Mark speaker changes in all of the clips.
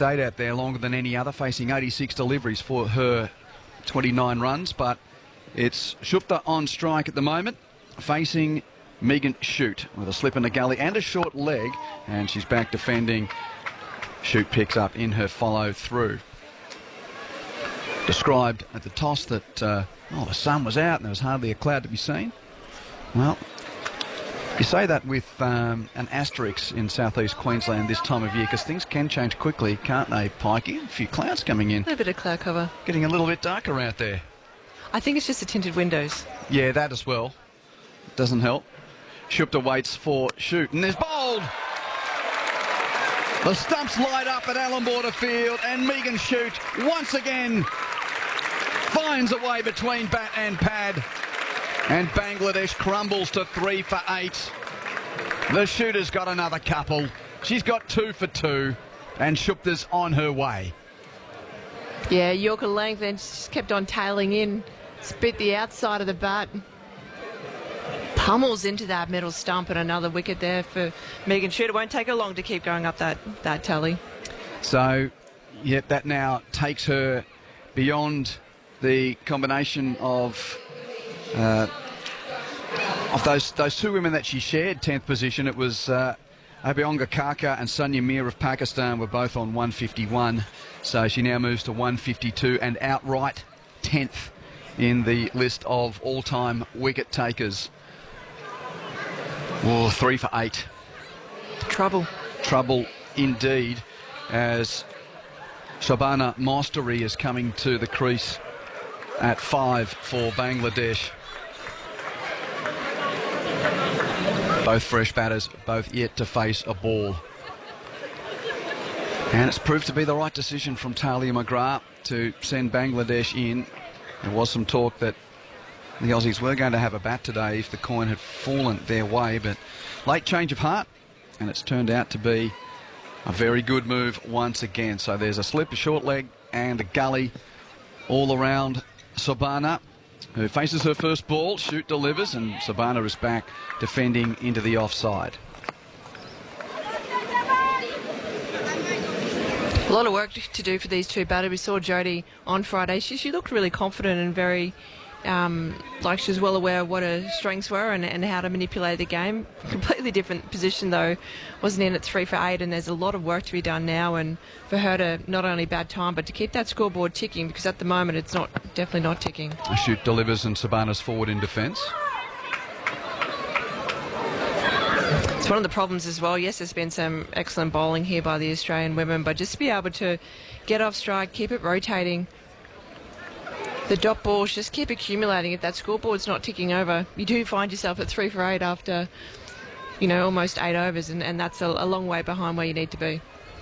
Speaker 1: stayed out there longer than any other, facing 86 deliveries for her 29 runs. But it's Shupta on strike at the moment, facing Megan Shute with a slip in the gully and a short leg, and she's back defending. Shute picks up in her follow through. Described at the toss that the sun was out and there was hardly a cloud to be seen. Well, you say that with an asterisk in southeast Queensland this time of year, because things can change quickly, can't they, Pikey? A few clouds coming in.
Speaker 2: A bit of cloud cover.
Speaker 1: Getting a little bit darker out there.
Speaker 2: I think it's just the tinted windows.
Speaker 1: Yeah, that as well. Doesn't help. Shupta waits for Shute, and there's bowled. The stumps light up at Allan Border Field, and Megan Shute once again finds a way between bat and pad. And Bangladesh crumbles to 3 for 8. The Shooter's got another couple. She's got 2 for 2, and Shupta's on her way.
Speaker 2: Yeah, Yorker length, and just kept on tailing in. Spit the outside of the bat. Pummels into that middle stump, and another wicket there for Megan Shute. It won't take her long to keep going up that tally. So,
Speaker 1: yep, that now takes her beyond the combination of those two women that she shared 10th position. It was Abhyanga Kaka and Sanya Mir of Pakistan were both on 151. So she now moves to 152 and outright 10th in the list of all-time wicket takers. Oh, 3 for 8.
Speaker 2: Trouble.
Speaker 1: Trouble indeed, as Shabana Mostari is coming to the crease at 5 for Bangladesh. Both fresh batters, both yet to face a ball. And it's proved to be the right decision from Talia McGrath to send Bangladesh in. There was some talk that the Aussies were going to have a bat today if the coin had fallen their way, but late change of heart, and it's turned out to be a very good move once again. So there's a slip, a short leg, and a gully all around Shabana, who faces her first ball. Shute delivers, and Shabana is back defending into the offside.
Speaker 2: A lot of work to do for these two batters. We saw Jodie on Friday. She looked really confident and very like she was well aware of what her strengths were and how to manipulate the game. Completely different position though, wasn't in at 3 for 8, and there's a lot of work to be done now, and for her to not only bad time but to keep that scoreboard ticking, because at the moment it's definitely not ticking.
Speaker 1: Shute delivers and Shabana's forward in defence.
Speaker 2: It's one of the problems as well. Yes, there's been some excellent bowling here by the Australian women, but just to be able to get off strike, keep it rotating, the dot balls, just keep accumulating. If that scoreboard's not ticking over, you do find yourself at 3 for 8 after, almost 8 overs, and that's a long way behind where you need to be.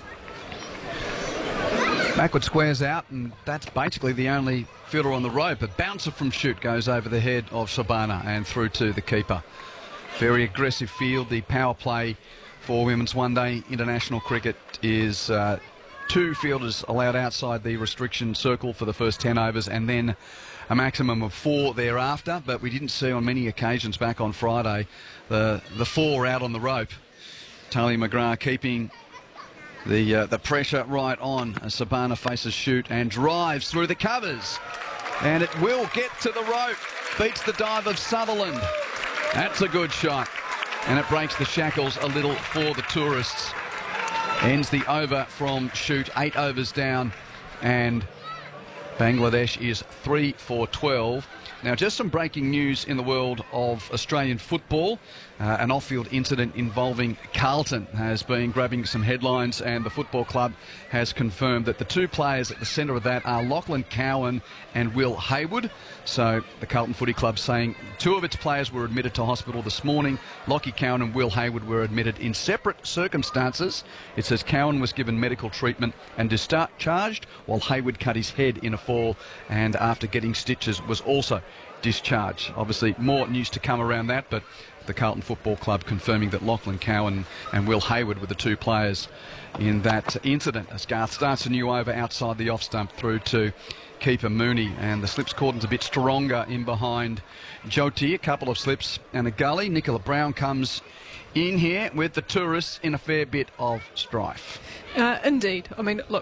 Speaker 1: Backward squares out, and that's basically the only fielder on the rope. A bouncer from Shute goes over the head of Shabana and through to the keeper. Very aggressive field. The power play for women's one-day international cricket is 2 fielders allowed outside the restriction circle for the first 10 overs, and then a maximum of 4 thereafter. But we didn't see on many occasions back on Friday the 4 out on the rope. Talia McGrath keeping the pressure right on as Shabana faces Shute and drives through the covers, and it will get to the rope. Beats the dive of Sutherland. That's a good shot, and it breaks the shackles a little for the tourists. Ends the over from Shute, 8 overs down, and Bangladesh is 3 for 12. Now, just some breaking news in the world of Australian football. An off-field incident involving Carlton has been grabbing some headlines, and the football club has confirmed that the 2 players at the centre of that are Lachlan Cowan and Will Hayward. So the Carlton Footy Club saying 2 of its players were admitted to hospital this morning. Lachie Cowan and Will Hayward were admitted in separate circumstances. It says Cowan was given medical treatment and discharged, while Hayward cut his head in a fall and after getting stitches was also discharged. Obviously more news to come around that, but the Carlton Football Club confirming that Lachlan Cowan and Will Hayward were the 2 players in that incident. As Garth starts a new over outside the off stump through to keeper Mooney, and the slips cordon's a bit stronger in behind Jyoti. A couple of slips and a gully. Nicola Brown comes in here with the tourists in a fair bit of strife.
Speaker 3: Indeed. I mean, look,